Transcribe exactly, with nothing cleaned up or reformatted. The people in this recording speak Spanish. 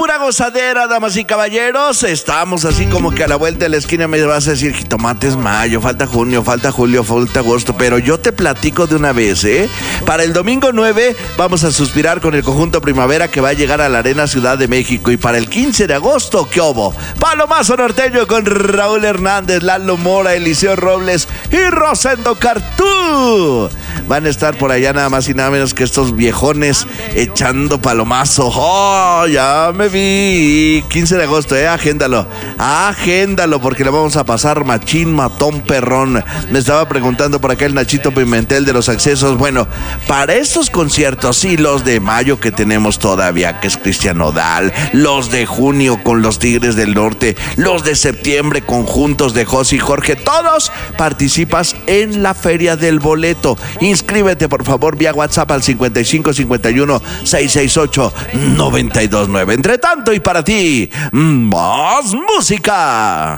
pura gozadera, damas y caballeros. Estamos así como que a la vuelta de la esquina. Me vas a decir, jitomate es mayo, falta junio, falta julio, falta agosto. Pero yo te platico de una vez, ¿eh? Para el domingo nueve vamos a suspirar con el conjunto Primavera que va a llegar a la Arena Ciudad de México. Y para el quince de agosto, ¿qué hubo? Palomazo norteño con Raúl Hernández, Lalo Mora, Eliseo Robles y Rosendo Cartú. Van a estar por allá nada más y nada menos que estos viejones echando palomazo. ¡Oh, ya me vi! quince de agosto, ¿eh? Agéndalo. Agéndalo porque le vamos a pasar machín, matón, perrón. Me estaba preguntando por acá el Nachito Pimentel de los accesos. Bueno, para estos conciertos y los de mayo que tenemos todavía, que es Cristian Nodal, los de junio con los Tigres del Norte, los de septiembre conjuntos de José y Jorge, todos participas en la Feria del Boleto. Inscríbete por favor vía WhatsApp al cincuenta y cinco cincuenta y uno seiscientos sesenta y ocho noventa y dos nueve. Entre tanto y para ti, más música.